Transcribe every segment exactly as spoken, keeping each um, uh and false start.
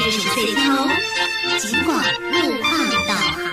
知识最精通，尽管路况导航。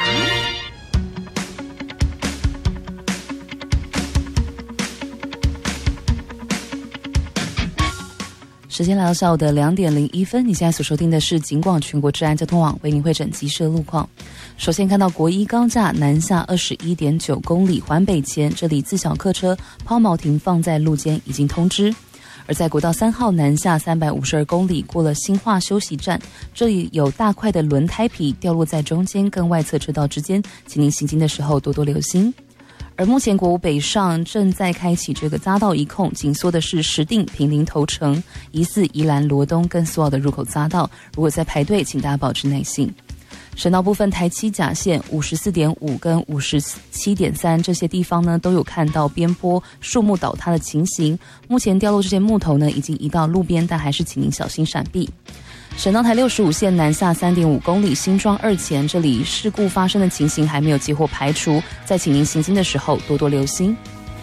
时间来到下午的两点零一分，你现在所收听的是警广全国治安交通网为您汇整即时路况。首先看到国一高架南下二十一点九公里环北前，这里自小客车抛锚停放在路肩已经通知。而在国道三号南下三百五十二公里，过了新化休息站，这里有大块的轮胎皮掉落在中间跟外侧车道之间，请您行经的时候多多留心。而目前国五北上正在开启这个匝道一控，紧缩的是石碇、坪林、头城、疑似宜兰罗东跟苏澳的入口匝道，如果在排队请大家保持耐性。省道部分，台七甲线五十四点五跟五十七点三这些地方呢，都有看到边坡树木倒塌的情形。目前掉落这些木头呢，已经移到路边，但还是请您小心闪避。省道台六十五线南下三点五公里新庄二前，这里事故发生的情形还没有结果排除，在请您行经的时候多多留心。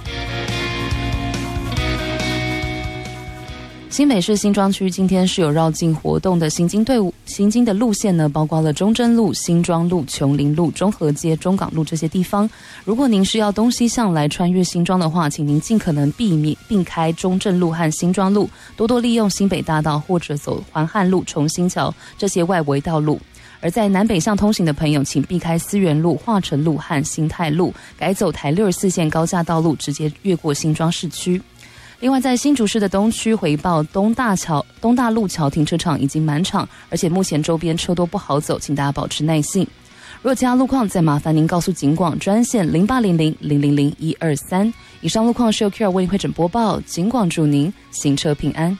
新北市新庄区今天是有绕境活动的行经队伍，行经的路线呢，包括了中正路、新庄路、琼林路、中和街、中港路这些地方。如果您是要东西向来穿越新庄的话，请您尽可能避免并开中正路和新庄路，多多利用新北大道或者走环汉路、重新桥这些外围道路。而在南北向通行的朋友，请避开思源路、化成路和新泰路，改走台六十四线高架道路，直接越过新庄市区。另外，在新竹市的东区回报东大桥、东大路桥停车场已经满场，而且目前周边车多不好走，请大家保持耐性。如果其他路况，再麻烦您告诉警广专线零八零零零零零一二三。以上路况是由 Q R 为您汇整播报，警广祝您行车平安。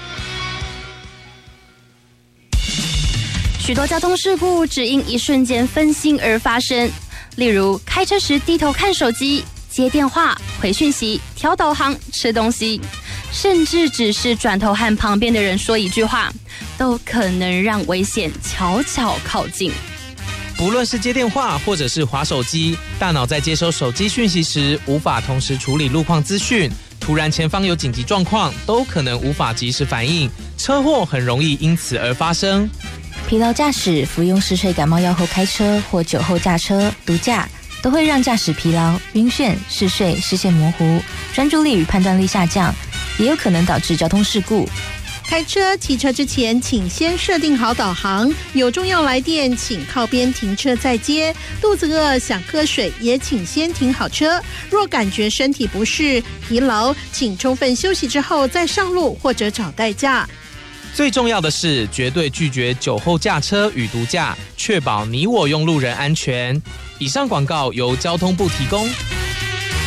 许多交通事故只因一瞬间分心而发生，例如开车时低头看手机、接电话、回讯息、调导航、吃东西，甚至只是转头和旁边的人说一句话，都可能让危险悄悄靠近。 不论是接电话或者是滑手机，大脑在接收手机讯息时无法同时处理路况资讯，突然前方有紧急状况，都可能无法及时反应，车祸很容易因此而发生。 疲劳驾驶、服用嗜睡感冒药后开车或酒后驾车、毒驾都会让驾驶疲劳、晕眩、嗜睡、视线模糊、专注力与判断力下降，也有可能导致交通事故。 开车、骑车之前，请先设定好导航。有重要来电，请靠边停车再接。肚子饿、想喝水，也请先停好车。若感觉身体不适、疲劳，请充分休息之后再上路或者找代驾。 最重要的是，绝对拒绝酒后驾车与毒驾，确保你我用路人安全。以上广告由交通部提供。